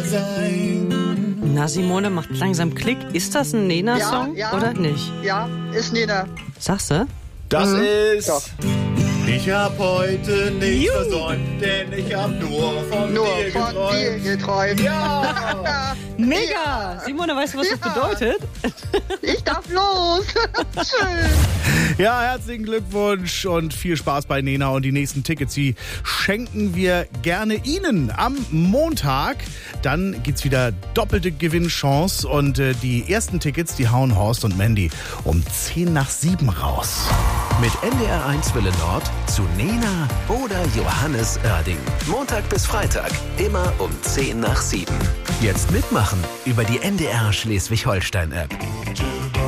sein. Na, Simone macht langsam Klick. Ist das ein Nena-Song oder nicht? Ja, ist Nena. Sagst du? Das ist... Doch. Ich hab heute nichts versäumt, denn ich hab nur von dir geträumt. Ja! Mega! Simone, weißt du, was das bedeutet? Ich darf los. Schön. Ja, herzlichen Glückwunsch und viel Spaß bei Nena. Und die nächsten Tickets, die schenken wir gerne Ihnen am Montag. Dann gibt's wieder doppelte Gewinnchance. Und die ersten Tickets, die hauen Horst und Mandy um 6:50 raus. Mit NDR1 Wille Nord zu Nena oder Johannes Oerding. Montag bis Freitag, immer um 6:50. Jetzt mitmachen über die NDR Schleswig-Holstein-App.